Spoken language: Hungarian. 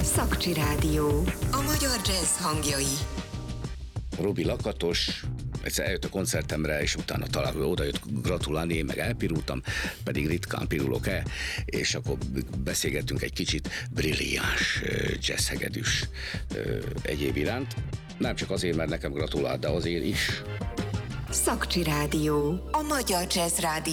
Szakcsi Rádió. A magyar jazz hangjai. Robi Lakatos egyszer eljött a koncertemre, és utána talán oda jött gratulálni, én meg elpirultam, pedig ritkán pirulok-e, és akkor beszélgettünk egy kicsit brilliáns jazzhegedűs egyéb iránt. Nem csak azért, mert nekem gratulált, de azért is. Szakcsi Rádió. A magyar jazz rádió.